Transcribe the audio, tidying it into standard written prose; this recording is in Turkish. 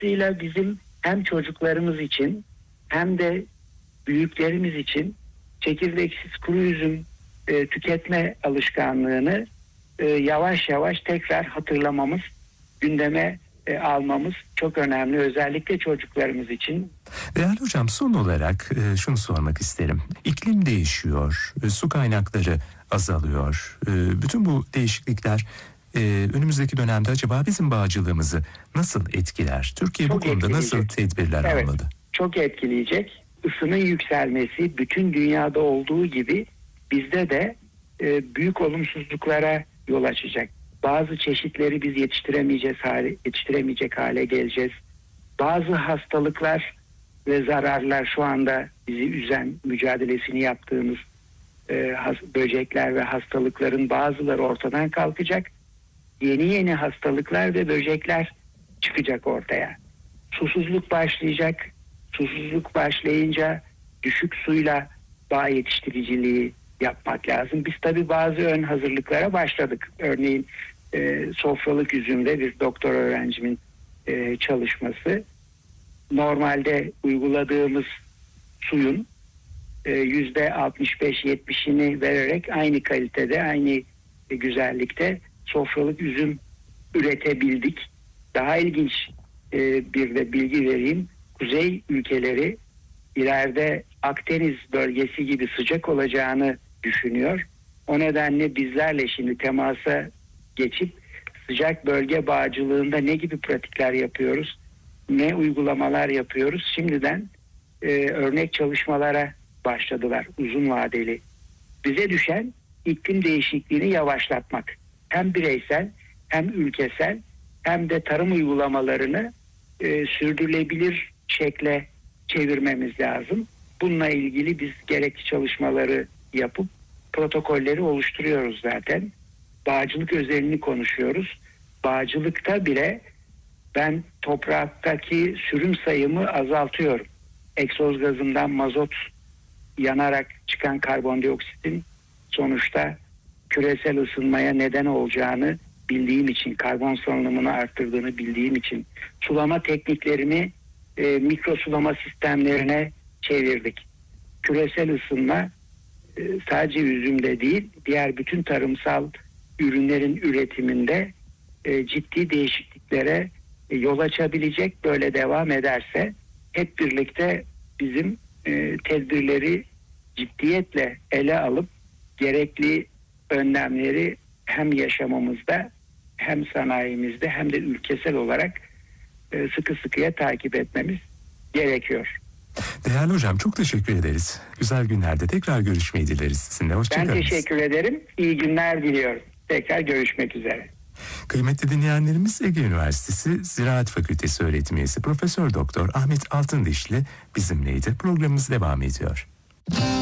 Dolayısıyla bizim hem çocuklarımız için hem de büyüklerimiz için çekirdeksiz kuru üzüm tüketme alışkanlığını yavaş yavaş tekrar hatırlamamız, gündeme almamız çok önemli. Özellikle çocuklarımız için. Değerli hocam, son olarak şunu sormak isterim. İklim değişiyor, su kaynakları azalıyor. Bütün bu değişiklikler önümüzdeki dönemde acaba bizim bağcılığımızı nasıl etkiler? Türkiye Çok bu konuda nasıl tedbirler almalı? Çok etkileyecek. Isının yükselmesi bütün dünyada olduğu gibi bizde de büyük olumsuzluklara yol açacak. Bazı çeşitleri biz yetiştiremeyecek hale geleceğiz. Bazı hastalıklar ve zararlar, şu anda bizi üzen, mücadelesini yaptığımız böcekler ve hastalıkların bazıları ortadan kalkacak. Yeni hastalıklar ve böcekler çıkacak ortaya. Susuzluk başlayacak. Susuzluk başlayınca düşük suyla bağ yetiştiriciliği yapmak lazım. Biz tabii bazı ön hazırlıklara başladık. Örneğin sofralık üzümde bir doktor öğrencimin çalışması. Normalde uyguladığımız suyun %65-70'ini vererek aynı kalitede, aynı güzellikte sofralık üzüm üretebildik. Daha ilginç bir de bilgi vereyim. Kuzey ülkeleri ileride Akdeniz bölgesi gibi sıcak olacağını düşünüyor. O nedenle bizlerle şimdi temasa geçip sıcak bölge bağcılığında ne gibi pratikler yapıyoruz, ne uygulamalar yapıyoruz, şimdiden örnek çalışmalara başladılar uzun vadeli. Bize düşen iklim değişikliğini yavaşlatmak. Hem bireysel hem ülkesel hem de tarım uygulamalarını sürdürülebilir şekle çevirmemiz lazım. Bununla ilgili biz gerekli çalışmaları yapıp protokolleri oluşturuyoruz zaten. Bağcılık özelini konuşuyoruz. Bağcılıkta bile ben topraktaki sürüm sayımı azaltıyorum. Egzoz gazından mazot yanarak çıkan karbondioksitin sonuçta küresel ısınmaya neden olacağını bildiğim için, karbon salınımını arttırdığını bildiğim için sulama tekniklerimi mikro sulama sistemlerine çevirdik. Küresel ısınma sadece üzümde değil, diğer bütün tarımsal ürünlerin üretiminde ciddi değişikliklere yol açabilecek. Böyle devam ederse hep birlikte bizim tedbirleri ciddiyetle ele alıp gerekli önlemleri hem yaşamımızda hem sanayimizde hem de ülkesel olarak sıkı sıkıya takip etmemiz gerekiyor. Değerli hocam, çok teşekkür ederiz. Güzel günlerde tekrar görüşmeyi dileriz sizinle. Hoşçakalın. Ben teşekkür ederim. İyi günler diliyorum. Tekrar görüşmek üzere. Kıymetli dinleyenlerimiz, Ege Üniversitesi Ziraat Fakültesi öğretim üyesi Profesör Doktor Ahmet Altındişli bizimleydi. Programımız devam ediyor.